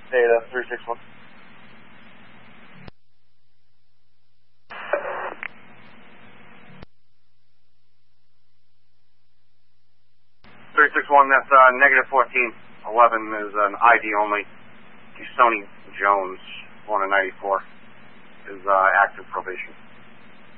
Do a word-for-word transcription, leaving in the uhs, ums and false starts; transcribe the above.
Data three six one. three six one, that's uh, negative fourteen. eleven is an I D only. Sony Jones, one in ninety-four, is uh, active probation.